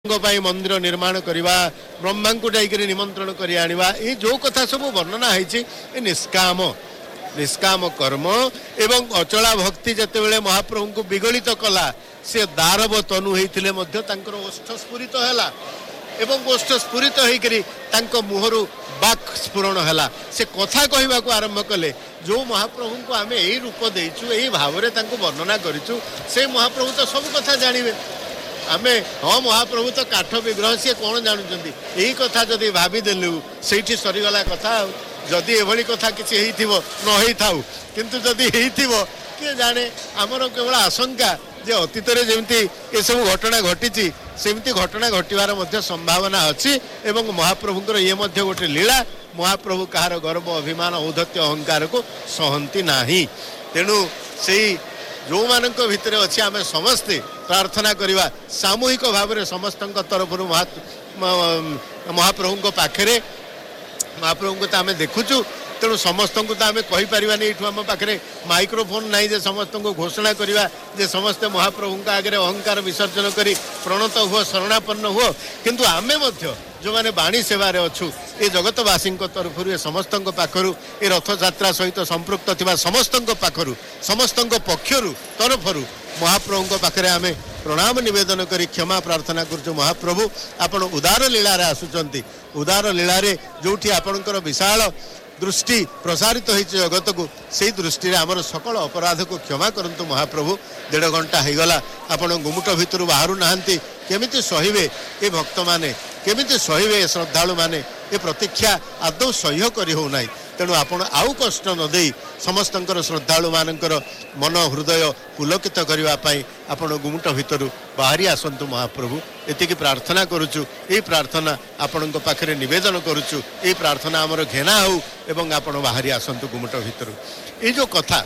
मंदिर निर्माण करवा ब्रह्मा को जाकर निमंत्रण कर आनिबा ये जो कथा सब वर्णना है निष्काम निष्काम कर्म एवं अचला भक्ति जितेबले महाप्रभु को विगलित कला से दारव तनु होते ओष्ठ स्फुरित है एवं ओष्ठ स्फुरित होकर मुहर बाक स्फुरण है से कथा कहवाक आरंभ कले जो महाप्रभु को आम यही रूप देचु यही भाव में वर्णना करूँ से महाप्रभु तो सब कथा जानवे आमे हाँ महाप्रभु तो काठ विग्रह सी कौन जानते यही कथा जदि भाविदेलु से सरीगला कथा जदि एभली कथा किसी न था किंतु जदि किए जाने आमर केवल आशंका जे अतीत जमी ये सब घटना घटी सेमती घटना घटवार संभावना अच्छी एवं महाप्रभुंर ये गोटे लीला महाप्रभु कहार गर्व अभिमान औद्धत्य अहंकार को सहती ना तेणु से जो मानक भितर अच्छे आम समस्ते प्रार्थना करवा सामूहिक भाव में समस्त तरफ महाप्रभु पाखे महाप्रभु को आम देखुचु तेणु समस्त को तो आम कहीपर आम पाखे माइक्रोफोन ना जे समस्त को घोषणा करवा जे समस्ते महाप्रभु आगे अहंकार विसर्जन कर प्रणत हुआ शरणापन्न हुआ किंतु आमे जो मैंने बाणी सेवार अच्छु ये जगतवासी तरफ ये समस्त पाखर ये रथयात्रा सहित संपृक्त थिबा समस्त पाखर समस्त पक्षर तरफ महाप्रभु पाखे आम प्रणाम निवेदन करी क्षमा प्रार्थना करुँ महाप्रभु आपण उदार लीलार आसुचंती उदार लीलार जो आपणकर विशाल दृष्टि प्रसारित हो जगत को से दृष्टि आमर सकल अपराध को क्षमा करंतु महाप्रभु 1.5 घंटा होगला आपण गुमुट भितर बाहर नहांती केमिति सहिबे ये भक्त माने केमिति सहिबे श्रद्धालु माने ये प्रतीक्षा आदौ सह्य करी हो नाही तेणु आपण आउ कष्ट न दे समस्तंकर श्रद्धालु मानकर मन हृदय पुलकित करने पाई आपण गुमुट भितर बाहरी आसंतु महाप्रभु एतिकी प्रार्थना करुचु ये प्रार्थना आपण पाखे निवेदन करुचु ये प्रार्थना आमर घेना हो एवं आपण बाहरी आसंतु गुमुट भितर ये जो कथा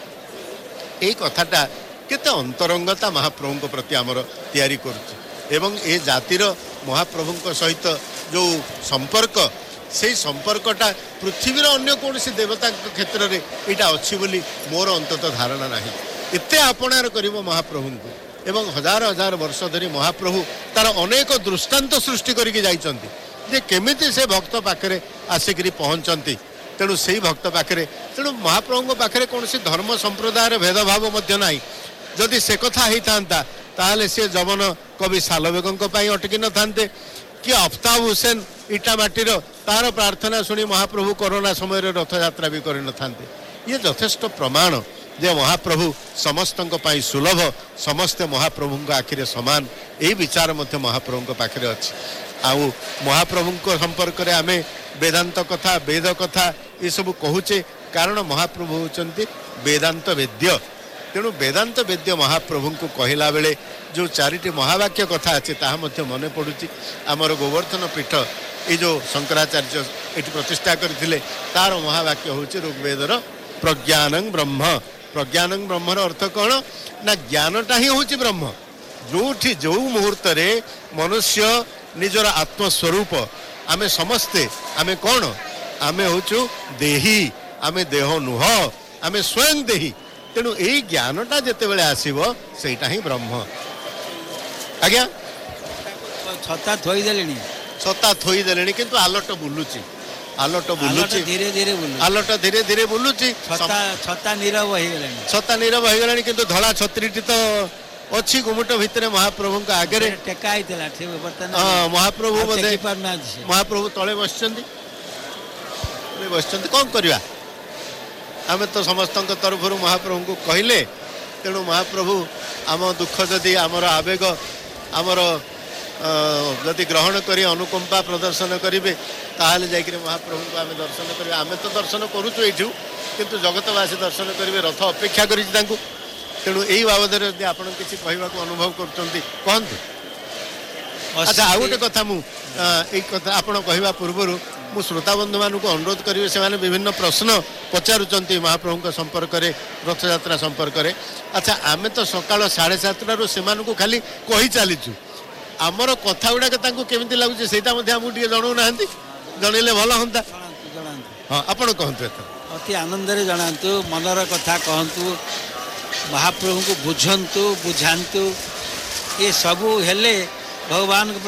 ये कथाटा केते अंतरंगता महाप्रभु प्रति आमर तैयारी करुचु एवं ये जातिर महाप्रभु सहित जो संपर्क से संपर्कटा पृथ्वीर अन्य कौन सी देवता क्षेत्र में यहाँ अच्छी बोली मोर अंतत धारणा ना एत आपणार कर महाप्रभु को एवं हजार हजार वर्ष धरी महाप्रभु तार अनेक दृष्टांत सृष्टि करके केमिति से भक्त पाखे आसिक पहुँचती तेणु से भक्त पाखे तेणु महाप्रभु पाखे कौन सी धर्म संप्रदायर भेदभाव ना जदि से कथा होता ताहले से जमन कवि सालवेगों अटकी न था कि अफ्ताब हुसैन इटामाटीर तार प्रार्थना शुणी महाप्रभु कोरोना समय रथयात्रा भी कर ये यथेष्ट प्रमाण जे महाप्रभु समस्त सुलभ समस्ते महाप्रभु आखिरे समान यही विचार महाप्रभु पाखे अच्छी आउ महाप्रभु संपर्क में आम वेदांत कथा वेद कथा ये सब कहूचे कारण महाप्रभु होती वेदांत वेद्य तेणु वेदांत वेद्य महाप्रभु को कहला बेले जो 4टी महावाक्य कथा अच्छे ताहा मन पड़ुची आमर गोवर्धन पीठ ये जो शंकराचार्य ये प्रतिष्ठा करथिले तार महावाक्य हूँ ऋग्वेदर प्रज्ञानं ब्रह्म प्रज्ञानं ब्रह्मर अर्थ कौन ना ज्ञानटा ही हूँ ब्रह्म जो मुहूर्त मनुष्य निजर आत्मस्वरूप आमे समस्ते आमे कौन आमे हूँ देही आमे देह नुह आमे स्वयं देही तेणु यही ज्ञानटा जितेबले आसब सेटा ही ब्रह्म आज्ञा छता थोईदे छता थोईदे किंतु आलट बुलुची धीरे धीरे आलट धीरे धीरे बुलुची छता नीरव हो गलानी किंतु धला छत्रीटी तो अच्छी गुमुट भितर महाप्रभु आगे टेका महाप्रभु महाप्रभु तले बसचंदी कौन करवा आम तो समस्त तरफ महाप्रभु को कहले तेणु महाप्रभु आम दुख जदि आमर आवेग आमर जदि ग्रहण कर अनुकंपा प्रदर्शन करेंगे ताहले जाकर महाप्रभु को आम दर्शन करें आम तो दर्शन करुचु ये किंतु जगतवासी दर्शन करेंगे रथ अपेक्षा कर तेणु यही बाबद आप किसी कहवाक अनुभव करते अच्छा आउ गोटे कथा मुझे कथा आप कहवा पूर्वर मु श्रोताबंधु मानक अनुरोध करेंगे से विभिन्न प्रश्न पचारुंट महाप्रभु संपर्क में रथयात्रा संपर्क में अच्छा आम तो सकाल 7:30 से खाली कही चलीचु आमर कथा गुड़ाक केमी लगुच से आमको जनाऊ ना जनइले भल हाँ हाँ आप कहतु अति आनंद जनातु मनर कथा कहतु महाप्रभु को बुझंतु बुझातु ये सबू हेले भगवान